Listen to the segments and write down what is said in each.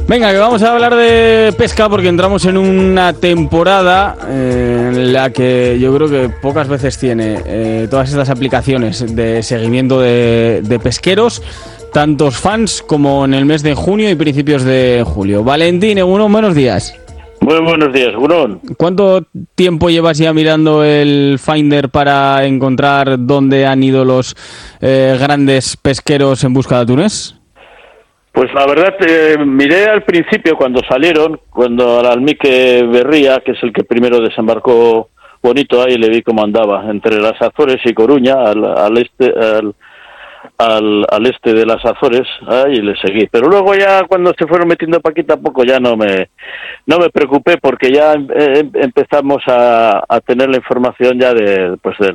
Venga, que vamos a hablar de pesca porque entramos en una temporada en la que yo creo que pocas veces tiene todas estas aplicaciones de seguimiento de pesqueros, tantos fans como en el mes de junio y principios de julio. Valentín, Egunon, buenos días. Muy buenos días, Egunon. ¿Cuánto tiempo llevas ya mirando el Finder para encontrar dónde han ido los grandes pesqueros en busca de atunes? Pues la verdad, miré al principio cuando salieron, cuando al almique Berría, que es el que primero desembarcó bonito, ahí le vi cómo andaba, entre las Azores y Coruña, al este de las Azores, ahí le seguí. Pero luego ya cuando se fueron metiendo poquito a poco ya no me preocupé, porque ya empezamos a tener la información ya de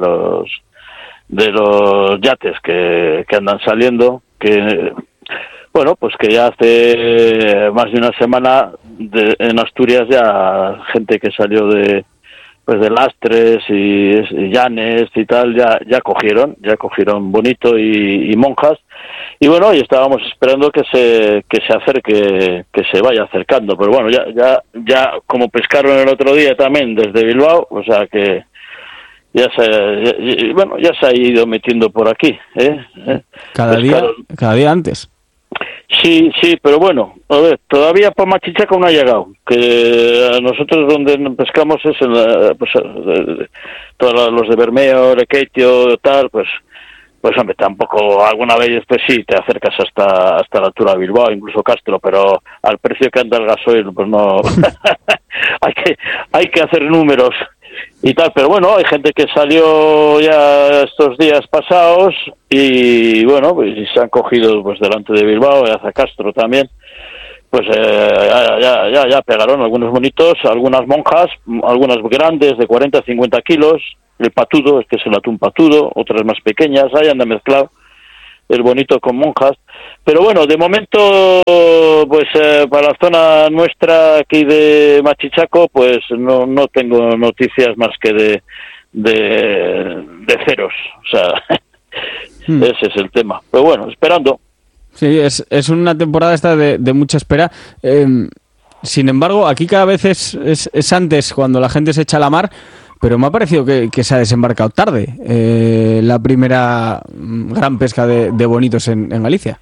los yates que andan saliendo, que bueno, pues que ya hace más de una semana en Asturias ya gente que salió de Lastres y Llanes y tal, ya cogieron bonito y monjas, y bueno, y estábamos esperando que se acerque, que se vaya acercando, pero bueno, ya como pescaron el otro día también desde Bilbao, o sea que ya se ha ido metiendo por aquí, Cada día antes. Sí, pero bueno, a ver, todavía para Machichaco no ha llegado, que a nosotros donde pescamos es todos los de Bermeo, Lequeitio, tal, pues hombre, tampoco, alguna vez pues sí, te acercas hasta la altura de Bilbao, incluso Castro, pero al precio que anda el gasoil, pues no, hay que hacer números y tal, pero bueno, hay gente que salió ya estos días pasados y bueno, pues se han cogido pues delante de Bilbao y hacia Castro también, pues ya pegaron algunos bonitos, algunas monjas, algunas grandes de 40 a 50 kilos, el patudo, es que es el atún patudo, otras más pequeñas, ahí anda mezclado el bonito con monjas, pero bueno, de momento pues para la zona nuestra aquí de Machichaco pues no tengo noticias más que de ceros, o sea, ese es el tema, pero bueno, esperando. Sí, es una temporada esta de mucha espera. Sin embargo, aquí cada vez es antes cuando la gente se echa a la mar, pero me ha parecido que se ha desembarcado tarde la primera gran pesca de bonitos en Galicia.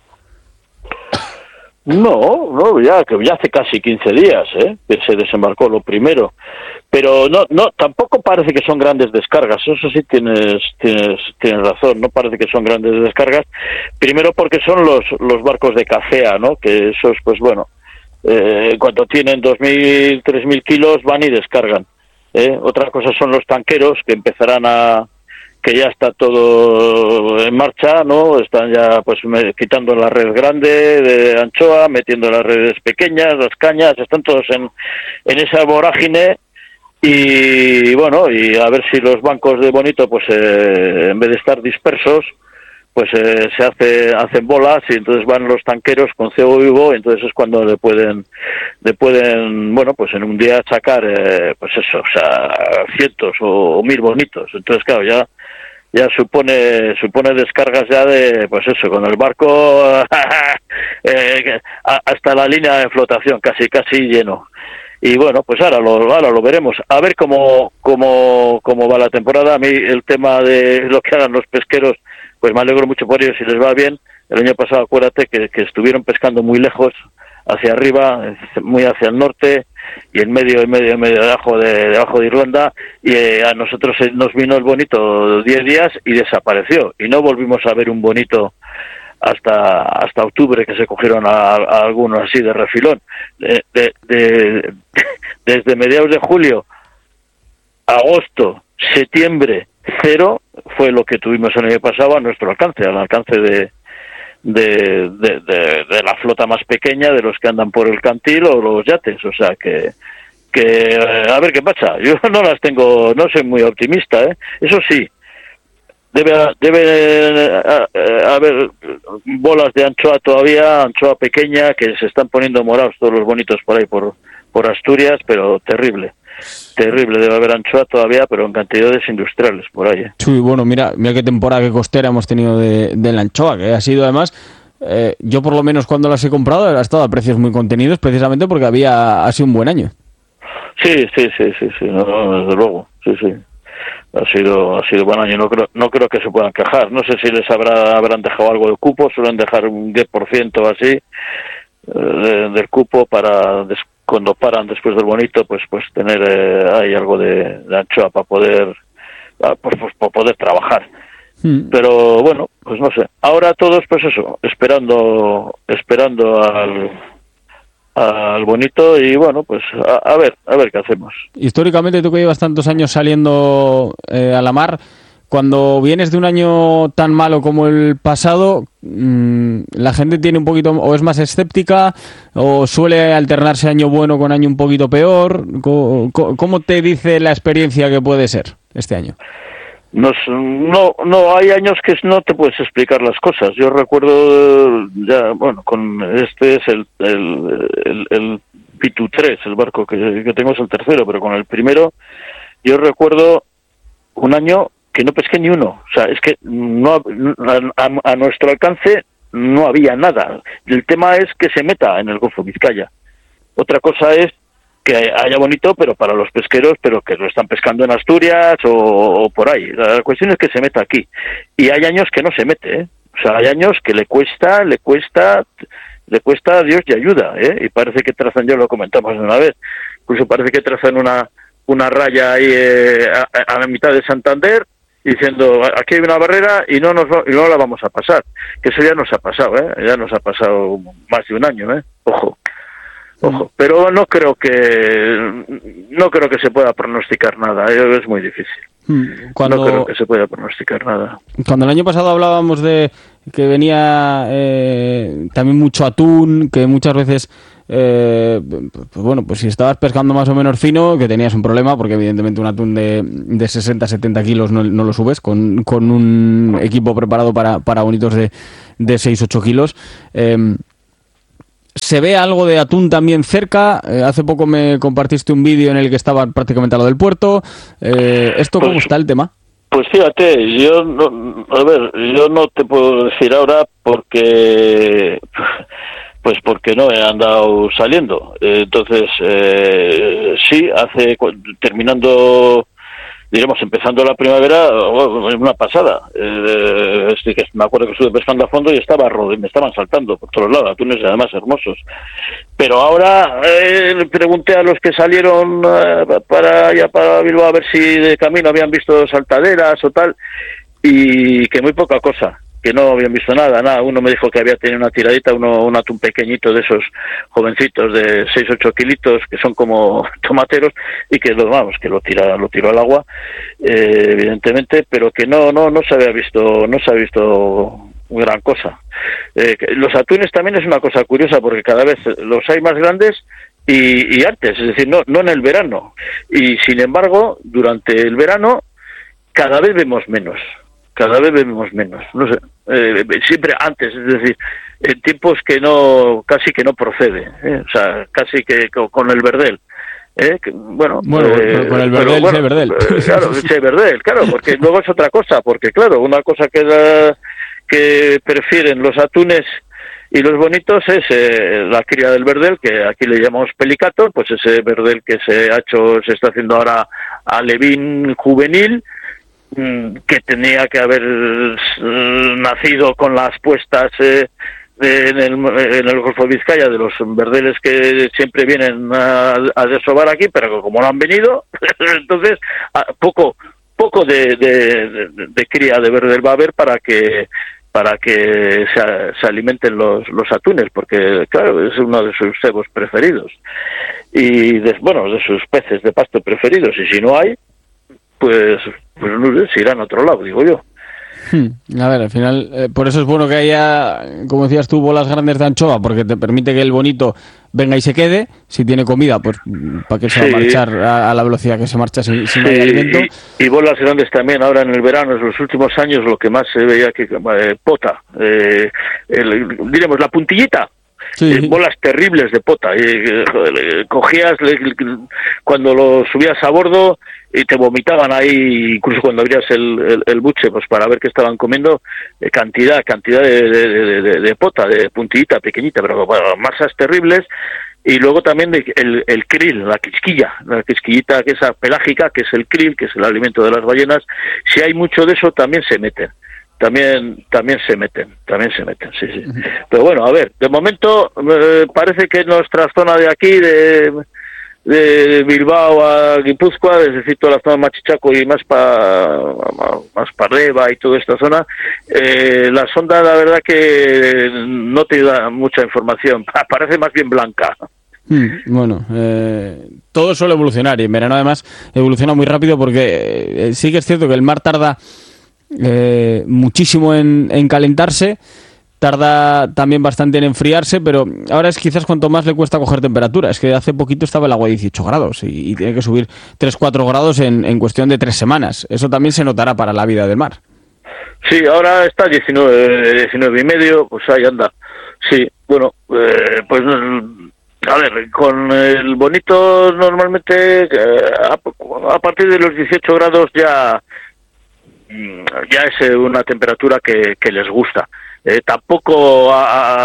No, ya hace casi 15 días, que se desembarcó lo primero. Pero no, tampoco parece que son grandes descargas, eso sí tienes razón, no parece que son grandes descargas, primero porque son los barcos de cafea, ¿no? Que esos, pues bueno, cuando tienen 2.000, 3.000 kilos van y descargan. Otra cosa son los tanqueros que empezarán que ya está todo en marcha, ¿no? Están ya pues quitando la red grande de anchoa, metiendo las redes pequeñas, las cañas, están todos en esa vorágine. Y bueno, y a ver si los bancos de bonito pues en vez de estar dispersos pues hacen bolas, y entonces van los tanqueros con cebo vivo, y entonces es cuando le pueden bueno, pues en un día sacar pues eso, o sea, cientos o 1.000 bonitos. Entonces claro, ya supone descargas ya de, pues eso, con el barco hasta la línea de flotación casi lleno. Y bueno, pues ahora lo veremos, a ver cómo va la temporada. A mí el tema de lo que hagan los pesqueros, pues me alegro mucho por ellos si les va bien. El año pasado acuérdate que estuvieron pescando muy lejos, hacia arriba, muy hacia el norte, y en medio debajo de Irlanda, y a nosotros nos vino el bonito 10 días y desapareció, y no volvimos a ver un bonito hasta octubre, que se cogieron a algunos así de refilón. Desde mediados de julio, agosto, septiembre, 0 fue lo que tuvimos el año pasado a nuestro alcance, al alcance de la flota más pequeña, de los que andan por el cantil o los yates, o sea que a ver qué pasa. Yo no soy muy optimista, eso sí, debe haber bolas de anchoa todavía, anchoa pequeña, que se están poniendo morados todos los bonitos por ahí por Asturias, pero terrible, debe haber anchoa todavía, pero en cantidades industriales por ahí. Sí, bueno, mira qué temporada, qué costera hemos tenido de la anchoa, que ha sido además yo por lo menos cuando las he comprado ha estado a precios muy contenidos, precisamente porque ha sido un buen año. Sí, no, desde luego, sí. Ha sido buen año, no creo que se puedan quejar. No sé si les habrán dejado algo de cupo, suelen dejar un 10% así del cupo para cuando paran después del bonito, pues tener ahí algo de anchoa para poder trabajar. Pero bueno, pues no sé. Ahora todos, pues eso, esperando al bonito y bueno, pues a ver qué hacemos. Históricamente, tú que llevas tantos años saliendo a la mar, cuando vienes de un año tan malo como el pasado, la gente tiene un poquito, o es más escéptica, o suele alternarse año bueno con año un poquito peor. ¿Cómo te dice la experiencia que puede ser este año? No, hay años que no te puedes explicar las cosas. Yo recuerdo ya, bueno, con este es el Pitu 3, el barco que tengo es el tercero, pero con el primero yo recuerdo un año que no pesqué ni uno. O sea, es que no a nuestro alcance no había nada. El tema es que se meta en el Golfo Vizcaya. Otra cosa es que haya bonito, pero para los pesqueros, pero que lo están pescando en Asturias o por ahí. La cuestión es que se meta aquí. Y hay años que no se mete, ¿eh? O sea, hay años que le cuesta a Dios y ayuda, ¿eh? Y parece que trazan, ya lo comentamos una vez, incluso parece que trazan una raya ahí a la mitad de Santander, diciendo, aquí hay una barrera y no la vamos a pasar. Que eso ya nos ha pasado, ¿eh? Ya nos ha pasado más de un año, ¿eh? Ojo, pero no creo que se pueda pronosticar nada, es muy difícil. No creo que se pueda pronosticar nada. Cuando el año pasado hablábamos de que venía también mucho atún, que muchas veces pues si estabas pescando más o menos fino, que tenías un problema, porque evidentemente un atún de 60-70 kilos no lo subes con un equipo preparado para bonitos de 6-8 kilos. ¿Se ve algo de atún también cerca? Hace poco me compartiste un vídeo en el que estaba prácticamente a lo del puerto. ¿Cómo está el tema? Pues fíjate, yo no te puedo decir ahora porque no he andado saliendo. Entonces, sí, empezando la primavera, una pasada. Me acuerdo que estuve pescando a fondo y me estaban saltando por todos lados, atunes además hermosos. Pero ahora le pregunté a los que salieron para Bilbao a ver si de camino habían visto saltaderas o tal, y que muy poca cosa, que no habían visto nada. Uno me dijo que había tenido una tiradita, un atún pequeñito de esos jovencitos de 6-8 kilitos que son como tomateros y que lo tiró al agua, evidentemente, pero que no se había visto gran cosa. Los atunes también es una cosa curiosa porque cada vez los hay más grandes y antes, es decir, no en el verano, y sin embargo durante el verano cada vez vemos menos, no sé, siempre antes, es decir, en tiempos casi que no procede, o sea, casi que con el verdel. Con el verdel, verdel, claro, porque luego es otra cosa, porque claro, una cosa que prefieren los atunes y los bonitos es la cría del verdel, que aquí le llamamos pelicato, pues ese verdel que se está haciendo ahora alevín juvenil, que tenía que haber nacido con las puestas en el Golfo de Vizcaya de los verdeles que siempre vienen a desovar aquí, pero que como no han venido, entonces poco de cría de verdel va a haber para que se alimenten los atunes, porque claro, es uno de sus cebos preferidos y de sus peces de pasto preferidos, y si no hay, pues no sé, se irán a otro lado, digo yo. A ver, al final, por eso es bueno que haya, como decías tú, bolas grandes de anchoa, porque te permite que el bonito venga y se quede. Si tiene comida, pues para que se va a marchar a la velocidad que se marcha si no hay alimento. Y bolas grandes también, ahora en el verano, en los últimos años, lo que más se veía que pota, diremos la puntillita. Sí. Bolas terribles de pota. Cogías cuando lo subías a bordo y te vomitaban ahí, incluso cuando abrías el buche, pues para ver qué estaban comiendo, cantidad de pota, de puntillita pequeñita, pero bueno, masas terribles. Y luego también el krill, la quisquillita que esa pelágica, que es el krill, que es el alimento de las ballenas. Si hay mucho de eso, también se meten. También se meten, sí. Pero bueno, a ver, de momento parece que nuestra zona de aquí, de Bilbao a Guipúzcoa, es decir, toda la zona de Machichaco y más para arriba y toda esta zona, la sonda, la verdad que no te da mucha información, parece más bien blanca. Bueno, todo suele evolucionar y en verano además evoluciona muy rápido porque sí que es cierto que el mar tarda muchísimo en calentarse, tarda también bastante en enfriarse, pero ahora es quizás cuanto más le cuesta coger temperatura. Es que hace poquito estaba el agua a 18 grados y tiene que subir 3-4 grados en cuestión de 3 semanas. Eso también se notará para la vida del mar. Sí, ahora está 19,5, pues ahí anda. Sí, bueno, pues a ver, con el bonito normalmente a partir de los 18 grados ya es una temperatura que les gusta. Tampoco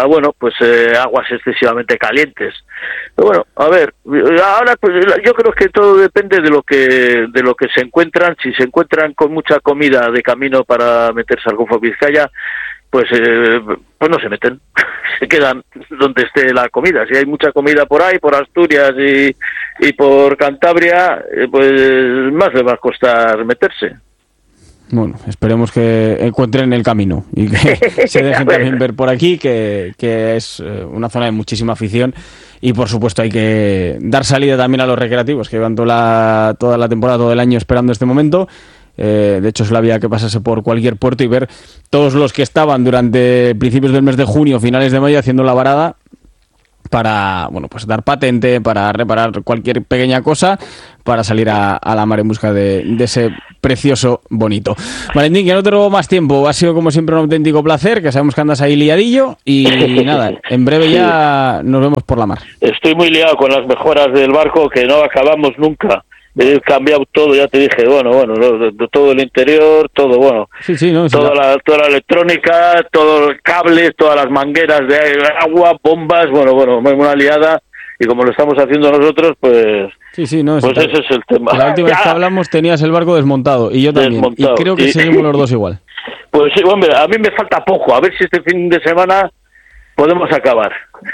aguas excesivamente calientes. Pero bueno, a ver, ahora pues yo creo que todo depende de lo que se encuentran. Si se encuentran con mucha comida de camino para meterse al Golfo de Vizcaya, pues no se meten, se quedan donde esté la comida. Si hay mucha comida por ahí, por Asturias y por Cantabria, pues más les va a costar meterse. Bueno, esperemos que encuentren el camino y que se dejen también ver por aquí, que es una zona de muchísima afición y por supuesto hay que dar salida también a los recreativos que llevan toda la temporada, todo el año esperando este momento. De hecho es la vía que pasase por cualquier puerto y ver todos los que estaban durante principios del mes de junio, finales de mayo haciendo la varada para, bueno, pues dar patente, para reparar cualquier pequeña cosa, para salir a la mar en busca de ese precioso bonito. Valentín, que no te robo más tiempo, ha sido como siempre un auténtico placer, que sabemos que andas ahí liadillo y nada, en breve ya nos vemos por la mar. Estoy muy liado con las mejoras del barco que no acabamos nunca. He cambiado todo, ya te dije, bueno, todo el interior, todo, bueno, sí, no, toda la electrónica, todo el cable, todas las mangueras de agua, bombas, bueno, una liada, y como lo estamos haciendo nosotros, pues no, pues ese es el tema. La última vez que hablamos tenías el barco desmontado, y yo también, y creo que seguimos los dos igual. Pues sí, hombre, a mí me falta poco, a ver si este fin de semana podemos acabar.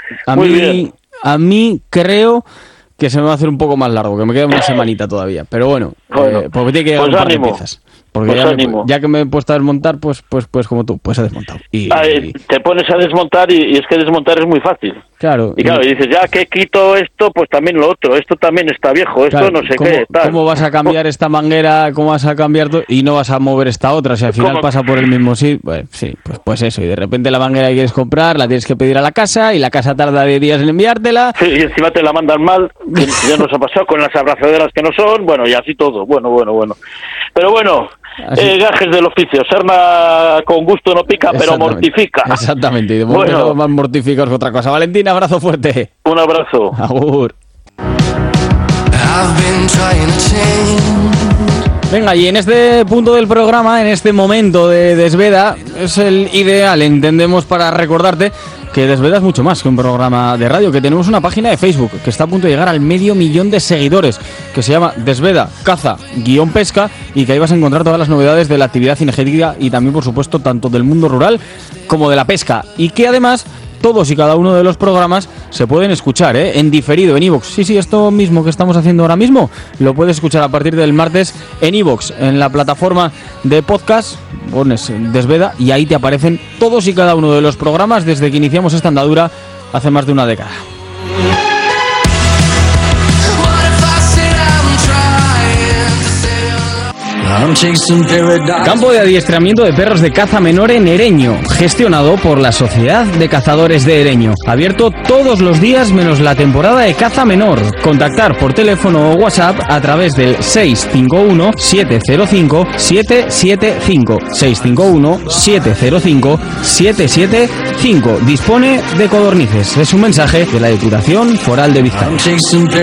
A mí creo que se me va a hacer un poco más largo, que me queda una semanita todavía, pero bueno, porque tiene que llegar un par de piezas. Porque ya que me he puesto a desmontar, pues como tú, pues he desmontado. Te pones a desmontar y es que desmontar es muy fácil. Claro. Y dices, ya que quito esto, pues también lo otto. Esto también está viejo, esto no sé qué. Tal. ¿Cómo vas a cambiar esta manguera? ¿Cómo vas a cambiar todo? Y no vas a mover esta otra, si al final pasa por el mismo sitio. Pues eso. Y de repente la manguera que quieres comprar, la tienes que pedir a la casa y la casa tarda 10 días en enviártela. Sí, y encima te la mandan mal, que ya nos ha pasado con las abrazaderas que no son, bueno, y así todo. Bueno. Pero bueno, gajes del oficio. Sarna con gusto no pica, pero mortifica. Exactamente, y de momento más mortificados que otra cosa. Valentín, abrazo fuerte. Un abrazo. Agur. Venga, y en este punto del programa, en este momento de Desveda, es el ideal, entendemos, para recordarte que Desveda es mucho más que un programa de radio, que tenemos una página de Facebook que está a punto de llegar al 500.000 de seguidores, que se llama Desveda Caza-Pesca, y que ahí vas a encontrar todas las novedades de la actividad cinegética y también, por supuesto, tanto del mundo rural como de la pesca, y que además todos y cada uno de los programas se pueden escuchar en diferido, en iVoox. Sí, esto mismo que estamos haciendo ahora mismo lo puedes escuchar a partir del martes en iVoox, en la plataforma de podcast, pones Desveda y ahí te aparecen todos y cada uno de los programas desde que iniciamos esta andadura hace más de una década. Campo de adiestramiento de perros de caza menor en Ereño, gestionado por la Sociedad de Cazadores de Ereño. Abierto todos los días menos la temporada de caza menor. Contactar por teléfono o WhatsApp a través del 651-705-775. 651-705-775. Dispone de codornices. Es un mensaje de la Diputación Foral de Vizcaya.